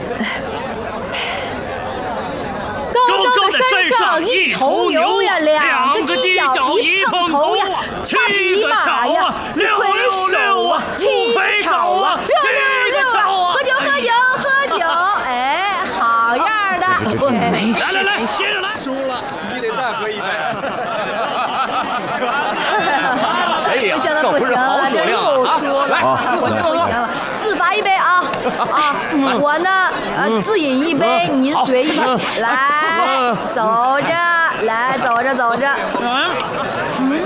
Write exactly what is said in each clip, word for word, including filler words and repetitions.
高高的山上一头牛呀，两个犄角一碰头呀，七个巧啊，六六六啊，七个巧啊，六六六啊！喝酒喝酒喝酒！哎，好样的！ 来来来，接着来。 输了，你得再喝一杯。 哎呀， 少夫人好酒量啊！来，我就不行了，自罚一杯啊啊！我呢，呃，自饮一杯，您随意。来，走着，来，走着，走着。嗯。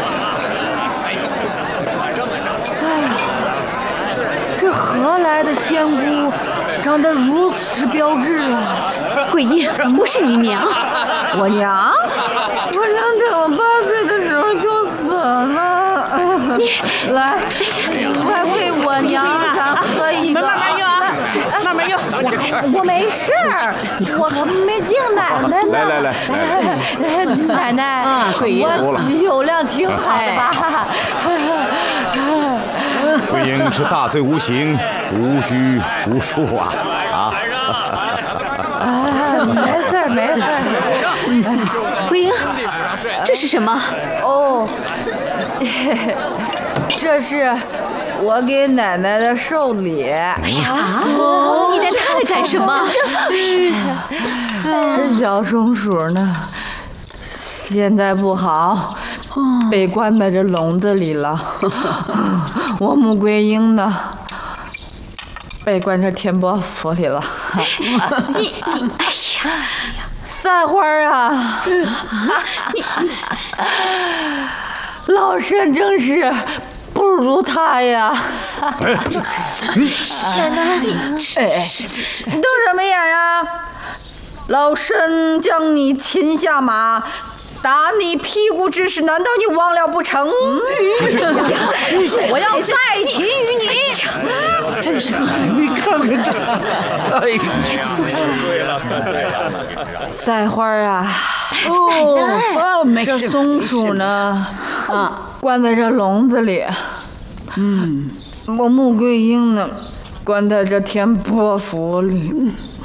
哎呀，这何来的仙姑，长得如此标致啊！ 桂英，不是你娘， 我娘，我娘在我八岁的时候就死了。你来，快为我娘咱喝一个。 慢慢用啊，慢慢用。 我我没事儿，我还没敬奶奶呢。 来来来来，奶奶啊，我酒量挺好的吧？ 桂英是大罪无形，无拘无束啊啊！ 啊，没事没事。 桂英，这是什么？ 哦，这是我给奶奶的寿礼。 啊！你带它来干什么？ 这小松鼠呢，现在不好，被关在这笼子里了。我穆桂英呢，被关这天波府里了。 你你，哎呀！ 赛花啊，你老身正是不如他呀！ 奶奶， 哎，你瞪什么眼啊？老身将你擒下马，打你屁股之事，难道你忘了不成？我要再擒于你！ 真是， 你看看这，哎呀， 你坐下。 赛花啊， 哦， 没事。这松鼠呢？啊，关在这笼子里。嗯，我穆桂英呢，关在这天波府里。